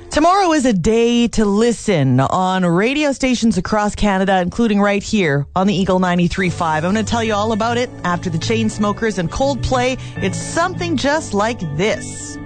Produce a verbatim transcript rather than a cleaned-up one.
Tomorrow is a day to listen on radio stations across Canada, including right here on the Eagle ninety-three point five. I'm going to tell you all about it after the Chainsmokers and Coldplay. It's something just like this.